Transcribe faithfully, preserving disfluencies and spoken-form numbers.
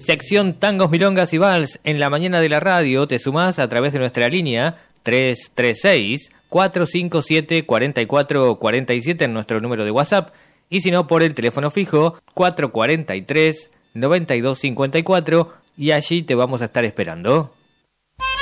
Sección Tangos, Milongas y Vals en la mañana de la radio. Te sumás a través de nuestra línea tres tres seis, cuatro cinco siete, cuatro cuatro cuatro siete en nuestro número de WhatsApp. Y si no, por el teléfono fijo cuatro cuatro tres, nueve dos cinco cuatro y allí te vamos a estar esperando.